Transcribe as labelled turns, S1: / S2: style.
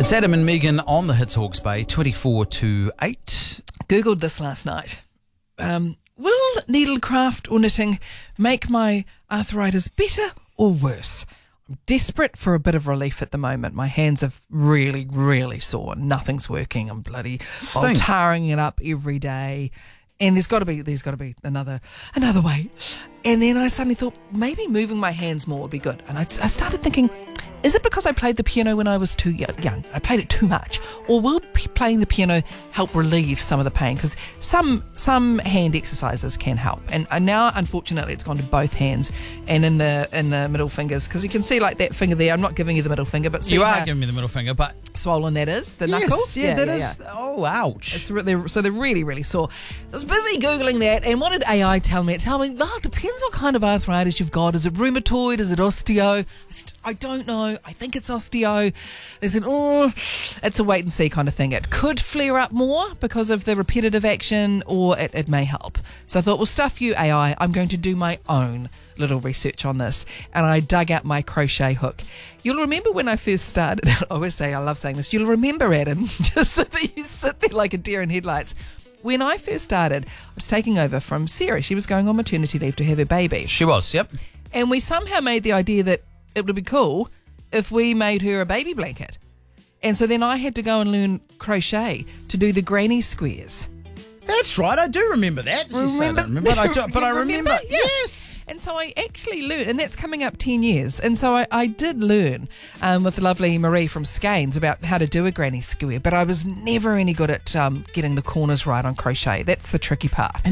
S1: It's Adam and Megan on the Hits Hawke's Bay, 24 to 8.
S2: Googled this last night. Will needlecraft or knitting make my arthritis better or worse? I'm desperate for a bit of relief at the moment. My hands are really, really sore. Nothing's working. I'm tarring it up every day. And there's got to be another way. And then I suddenly thought maybe moving my hands more would be good. And I started thinking, is it because I played the piano when I was too young? I played it too much. Or will playing the piano help relieve some of the pain? Because some hand exercises can help. And now, unfortunately, it's gone to both hands and in the middle fingers. Because you can see like that finger there. I'm not giving you the middle finger, but see
S1: you are giving me the middle finger, but
S2: swollen that is, the knuckle.
S1: Yeah, that is. Oh, ouch.
S2: So they're really, really sore. I was busy Googling that, and what did AI tell me? It told me, well, it depends what kind of arthritis you've got. Is it rheumatoid? Is it osteo? I don't know. I think it's osteo. They said, it's a wait and see kind of thing. It could flare up more because of the repetitive action, or it may help. So I thought, well, stuff you, AI. I'm going to do my own little research on this. And I dug out my crochet hook. You'll remember when I first started, I love saying this, you'll remember, Adam, just so that you sit there like a deer in headlights. When I first started, I was taking over from Sarah. She was going on maternity leave to have her baby.
S1: She was, yep.
S2: And we somehow made the idea that it would be cool if we made her a baby blanket. And so then I had to go and learn crochet to do the granny squares.
S1: That's right, I do remember that. But I remember.
S2: Yeah.
S1: Yes.
S2: And so I actually learned, and that's coming up 10 years. And so I did learn with the lovely Marie from Skeins about how to do a granny square, but I was never any good at getting the corners right on crochet. That's the tricky part.